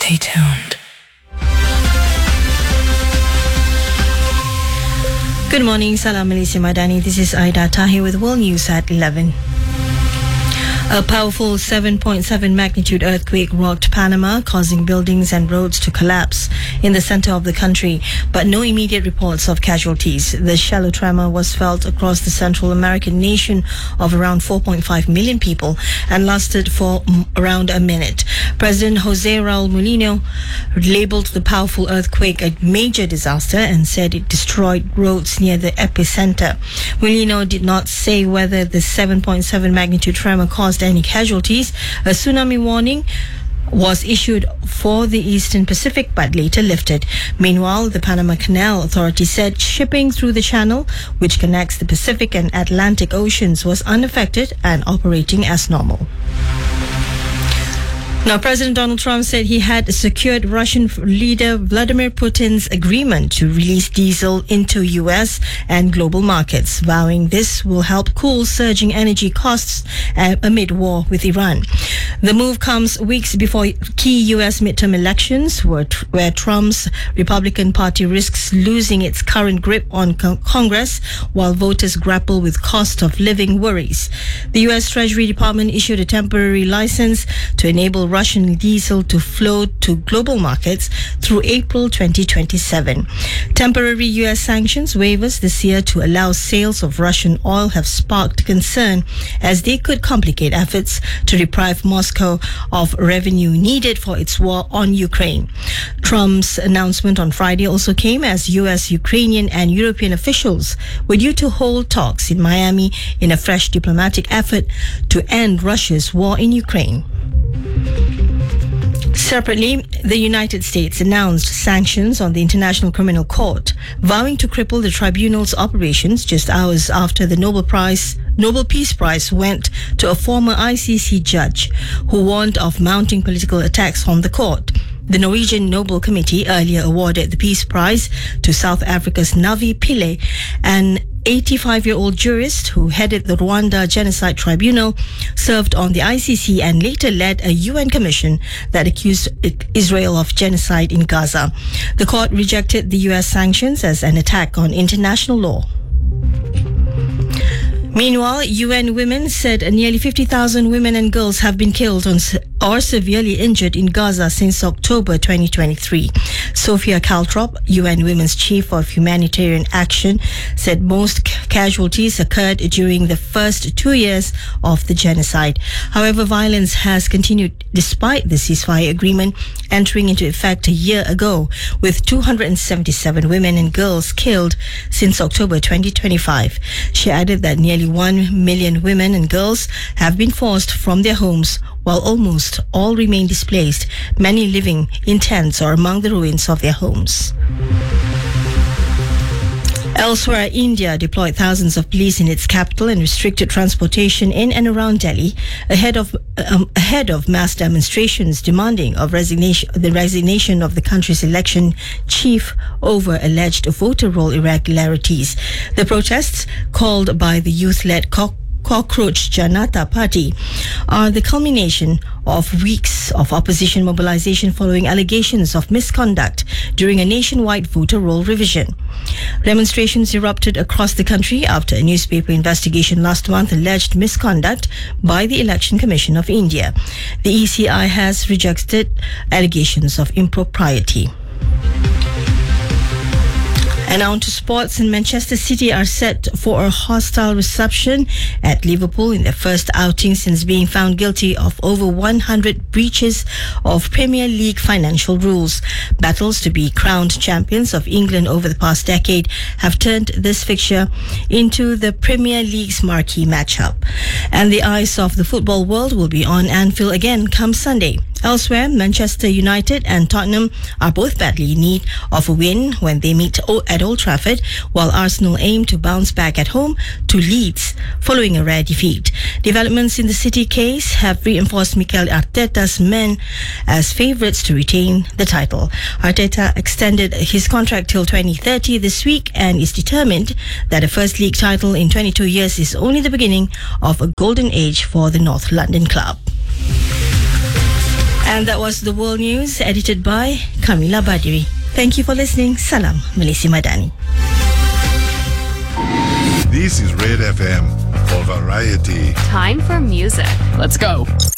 Stay tuned. Good morning, Salam Malaysia Madani. This is Aida Tahir with World News at 11. A powerful 7.7 magnitude earthquake rocked Panama, causing buildings and roads to collapse in the center of the country, but no immediate reports of casualties. The shallow tremor was felt across the Central American nation of around 4.5 million people and lasted for around a minute. President Jose Raul Mulino labeled the powerful earthquake a major disaster and said it destroyed roads near the epicenter. Mulino did not say whether the 7.7 magnitude tremor caused any casualties. A tsunami warning was issued for the Eastern Pacific but later lifted. Meanwhile, the Panama Canal Authority said shipping through the channel, which connects the Pacific and Atlantic Oceans, was unaffected and operating as normal. Now, President Donald Trump said he had secured Russian leader Vladimir Putin's agreement to release diesel into U.S. and global markets, vowing this will help cool surging energy costs amid war with Iran. The move comes weeks before key U.S. midterm elections, where Trump's Republican Party risks losing its current grip on Congress, while voters grapple with cost of living worries. The U.S. Treasury Department issued a temporary license to enable Russian diesel to flow to global markets through April 2027. Temporary U.S. sanctions waivers this year to allow sales of Russian oil have sparked concern, as they could complicate efforts to deprive Moscow of revenue needed for its war on Ukraine. Trump's announcement on Friday also came as U.S., Ukrainian and European officials were due to hold talks in Miami in a fresh diplomatic effort to end Russia's war in Ukraine. Separately, the United States announced sanctions on the International Criminal Court, vowing to cripple the tribunal's operations just hours after the Nobel Peace Prize went to a former ICC judge who warned of mounting political attacks on the court. The Norwegian Nobel Committee earlier awarded the Peace Prize to South Africa's Navi Pillay, an 85-year-old jurist who headed the Rwanda Genocide Tribunal, served on the ICC and later led a UN commission that accused Israel of genocide in Gaza. The court rejected the US sanctions as an attack on international law. Meanwhile, UN Women said nearly 50,000 women and girls have been killed or severely injured in Gaza since October 2023. Sophia Caltrop, UN Women's Chief of Humanitarian Action, said most casualties occurred during the first 2 years of the genocide. However, violence has continued despite the ceasefire agreement entering into effect a year ago, with 277 women and girls killed since October 2025. She added that nearly 1 million women and girls have been forced from their homes, while almost all remain displaced, many living in tents or among the ruins of their homes. Elsewhere, India deployed thousands of police in its capital and restricted transportation in and around Delhi ahead of mass demonstrations demanding the resignation of the country's election chief over alleged voter roll irregularities. The protests, called by the youth-led Cockroach Janata Party, are the culmination of weeks of opposition mobilization following allegations of misconduct during a nationwide voter roll revision. Demonstrations erupted across the country after a newspaper investigation last month alleged misconduct by the Election Commission of India. The ECI has rejected allegations of impropriety. And on to sports, and Manchester City are set for a hostile reception at Liverpool in their first outing since being found guilty of over 100 breaches of Premier League financial rules. Battles to be crowned champions of England over the past decade have turned this fixture into the Premier League's marquee matchup. And the eyes of the football world will be on Anfield again come Sunday. Elsewhere, Manchester United and Tottenham are both badly in need of a win when they meet at Old Trafford, while Arsenal aim to bounce back at home to Leeds following a rare defeat. Developments in the City case have reinforced Mikel Arteta's men as favourites to retain the title. Arteta extended his contract till 2030 this week and is determined that a first league title in 22 years is only the beginning of a golden age for the North London club. And that was the World News, edited by Kamila Badiri. Thank you for listening. Salam, Malaysia Madani. This is Red FM for variety. Time for music. Let's go.